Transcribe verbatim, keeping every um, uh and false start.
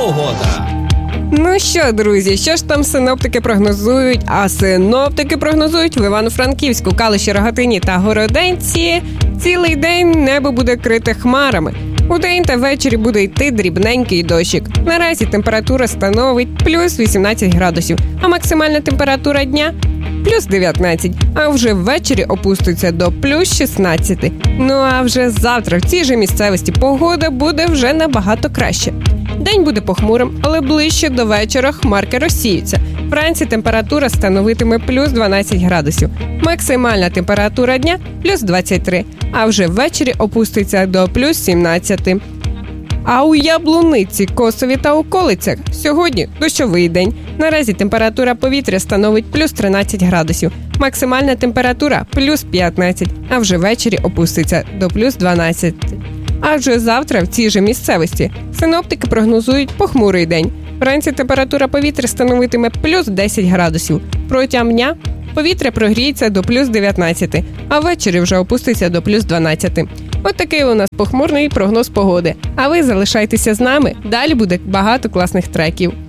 погода. Ну що, друзі, що ж там синоптики прогнозують? А синоптики прогнозують в Івано-Франківську, Калуші, Рогатині та Городенці цілий день небо буде крите хмарами. Удень та ввечері буде йти дрібненький дощик. Наразі температура становить плюс вісімнадцять градусів, а максимальна температура дня – плюс дев'ятнадцять, а вже ввечері опуститься до плюс шістнадцять. Ну а вже завтра в цій же місцевості погода буде вже набагато краще. День буде похмурим, але ближче до вечора хмарки розсіються. Вранці температура становитиме плюс дванадцять градусів. Максимальна температура дня – плюс двадцять три, а вже ввечері опуститься до плюс сімнадцять. А у Яблуниці, Косові та околицях сьогодні дощовий день. Наразі температура повітря становить плюс тринадцять градусів. Максимальна температура – плюс п'ятнадцять, а вже ввечері опуститься до плюс дванадцять. А вже завтра в цій же місцевості синоптики прогнозують похмурий день. Вранці температура повітря становитиме плюс десять градусів. Протягом дня повітря прогріється до плюс дев'ятнадцять, а ввечері вже опуститься до плюс дванадцять. От такий у нас похмурний прогноз погоди. А ви залишайтеся з нами, далі буде багато класних треків.